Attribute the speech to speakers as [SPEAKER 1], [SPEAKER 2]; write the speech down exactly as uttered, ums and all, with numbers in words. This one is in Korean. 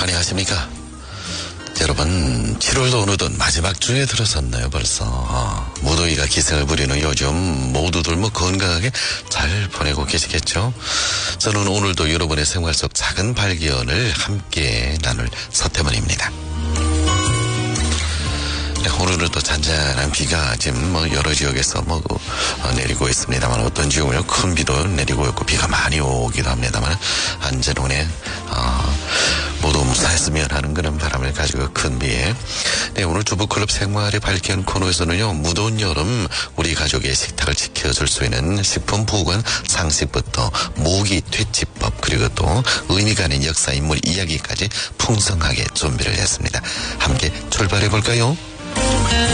[SPEAKER 1] 안녕하십니까. 여러분, 칠월도 어느덧 마지막 주에 들어섰나요, 벌써. 어, 무더위가 기승을 부리는 요즘 모두들 뭐 건강하게 잘 보내고 계시겠죠? 저는 오늘도 여러분의 생활 속 작은 발견을 함께 나눌 서태문입니다. 네, 오늘은 또 잔잔한 비가 지금 뭐 여러 지역에서 뭐 어, 내리고 있습니다만, 어떤 지역은 큰 비도 내리고 있고 비가 많이 오기도 합니다만, 안전운에 어, 모두 무사했으면 하는 그런 바람을 가지고 큰 비에. 네, 오늘 주부클럽 생활의 발견 코너에서는요, 무더운 여름 우리 가족의 식탁을 지켜줄 수 있는 식품 보관 상식부터 모기 퇴치법, 그리고 또 의미가 있는 역사 인물 이야기까지 풍성하게 준비를 했습니다. 함께 출발해 볼까요?